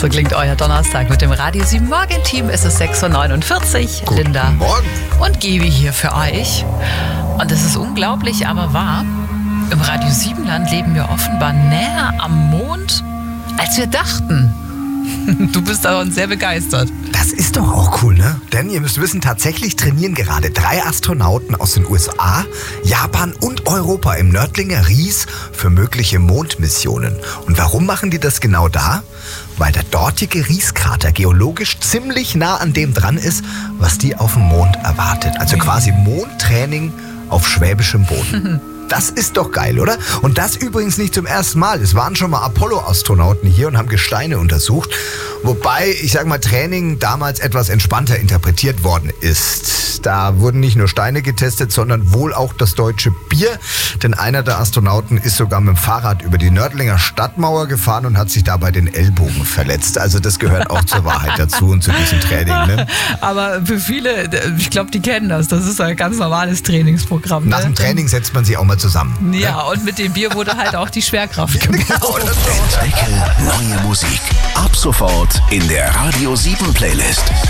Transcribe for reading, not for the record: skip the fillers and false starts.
So klingt euer Donnerstag mit dem Radio 7 Morgen-Team. Es ist 6.49 Uhr. Linda Morgen. Und Gebi hier für euch. Und es ist unglaublich, aber wahr. Im Radio 7-Land leben wir offenbar näher am Mond, als wir dachten. Du bist aber sehr begeistert. Das ist doch auch cool, ne? Denn ihr müsst wissen, tatsächlich trainieren gerade 3 Astronauten aus den USA, Japan und Europa im Nördlinger Ries für mögliche Mondmissionen. Und warum machen die das genau da? Weil der dortige Rieskrater geologisch ziemlich nah an dem dran ist, was die auf dem Mond erwartet. Also quasi Mondtraining auf schwäbischem Boden. Das ist doch geil, oder? Und das übrigens nicht zum ersten Mal. Es waren schon mal Apollo-Astronauten hier und haben Gesteine untersucht. Wobei, ich sag mal, Training damals etwas entspannter interpretiert worden ist. Da wurden nicht nur Steine getestet, sondern wohl auch das deutsche Bier. Denn einer der Astronauten ist sogar mit dem Fahrrad über die Nördlinger Stadtmauer gefahren und hat sich dabei den Ellbogen verletzt. Also das gehört auch zur Wahrheit dazu und zu diesem Training. Ne? Aber für viele, ich glaube, die kennen das. Das ist ein ganz normales Trainingsprogramm. Nach dem Training setzt man sich auch mal zusammen. Ja, und mit dem Bier wurde halt auch die Schwerkraft gemessen. Entdecke neue Musik. Ab sofort in der Radio 7 Playlist.